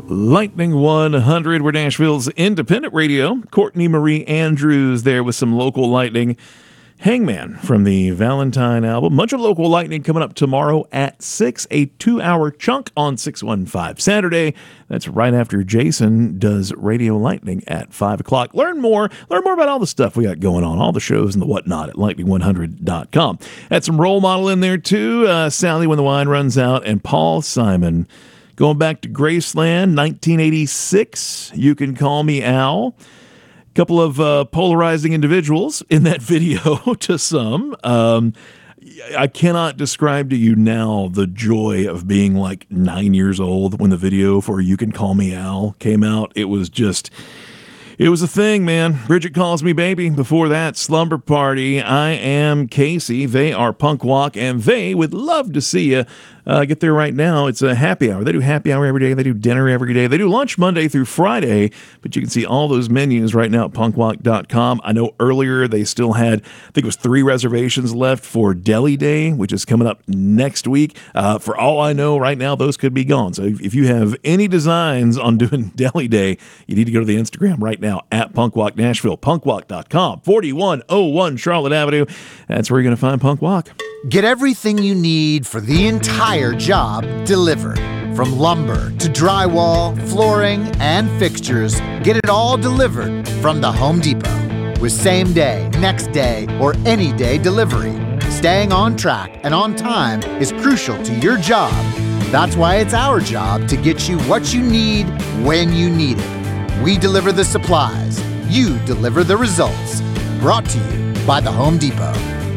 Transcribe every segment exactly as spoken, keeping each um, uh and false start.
Lightning one hundred, we're Nashville's independent radio. Courtney Marie Andrews there with some local lightning. Hangman from the Valentine album. Bunch of local lightning coming up tomorrow at six, a two-hour chunk on six one five Saturday. That's right after Jason does Radio Lightning at five o'clock. Learn more. Learn more about all the stuff we got going on, all the shows and the whatnot at lightning one hundred dot com. Had some role model in there, too. Uh, Sally When the Wine Runs Out and Paul Simon. Going back to Graceland, nineteen eighty-six. You Can Call Me Al. Couple of uh, polarizing individuals in that video to some. Um, I cannot describe to you now the joy of being like nine years old when the video for You Can Call Me Al came out. It was just, it was a thing, man. Bridget Calls Me Baby. Before that, Slumber Party. I Am Casey. They are Punk Walk, and they would love to see you. Uh, get there right now. It's a happy hour. They do happy hour every day. They do dinner every day. They do lunch Monday through Friday, but you can see all those menus right now at punk walk dot com. I know earlier they still had, I think it was three reservations left for Deli Day, which is coming up next week. Uh, for all I know right now, those could be gone. So if, if you have any designs on doing Deli Day, you need to go to the Instagram right now at Punk Walk Nashville, punk walk dot com, forty-one oh one Charlotte Avenue. That's where you're going to find Punk Walk. Get everything you need for the entire job delivered. From lumber to drywall, flooring, and fixtures, get it all delivered from the Home Depot. With same day, next day, or any day delivery, staying on track and on time is crucial to your job. That's why it's our job to get you what you need when you need it. We deliver the supplies. You deliver the results. Brought to you by the Home Depot.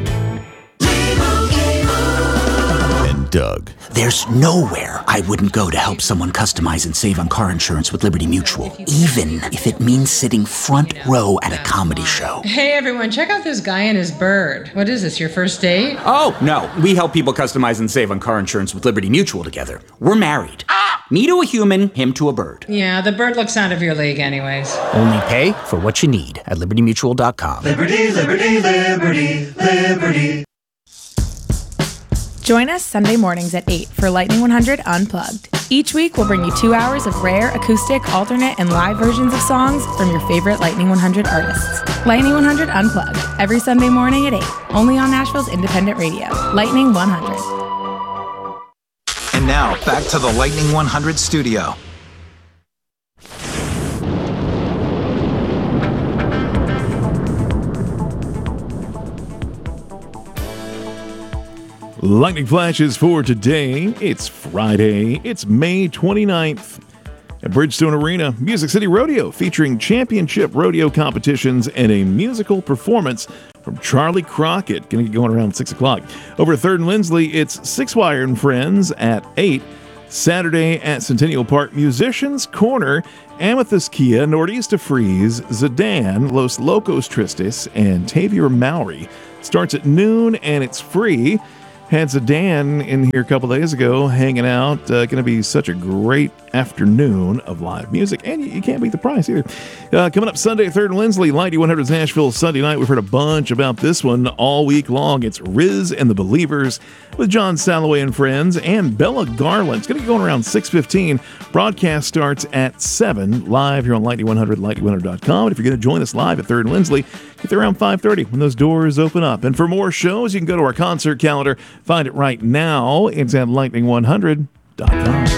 Doug. There's nowhere I wouldn't go to help someone customize and save on car insurance with Liberty Mutual, even if it means sitting front row at a comedy show. Hey everyone, check out this guy and his bird. What is this, your first date? Oh, no. We help people customize and save on car insurance with Liberty Mutual together. We're married. Me to a human, him to a bird. Yeah, the bird looks out of your league anyways. Only pay for what you need at liberty mutual dot com. Liberty, liberty, liberty, liberty. Join us Sunday mornings at eight for Lightning one hundred Unplugged. Each week, we'll bring you two hours of rare, acoustic, alternate, and live versions of songs from your favorite Lightning one hundred artists. Lightning one hundred Unplugged, every Sunday morning at eight, only on Nashville's independent radio, Lightning one hundred. And now, back to the Lightning one hundred studio. Lightning flashes for today. It's Friday. It's May twenty-ninth. At Bridgestone Arena, Music City Rodeo featuring championship rodeo competitions and a musical performance from Charlie Crockett. Going to get going around six o'clock. Over at third and Lindsley, it's Six Wire and Friends at eight. Saturday at Centennial Park, Musicians Corner, Amethyst Kia, Nordista Freeze, Zidane, Los Locos Tristes, and Tavier Mowry. Starts at noon and it's free. Had Zidane in here a couple days ago hanging out. Uh, going to be such a great afternoon of live music, and you, you can't beat the price either. Uh, coming up Sunday, third and Lindsley, Lightning one hundred's Nashville Sunday night. We've heard a bunch about this one all week long. It's Riz and the Believers with John Salloway and friends, and Bella Garland. It's going to be going around six fifteen. Broadcast starts at seven, live here on Lightning one hundred, lightning one hundred dot com. And if you're going to join us live at third and Lindsley, get there around five thirty when those doors open up. And for more shows, you can go to our concert calendar. Find it right now. It's at lightning one hundred dot com.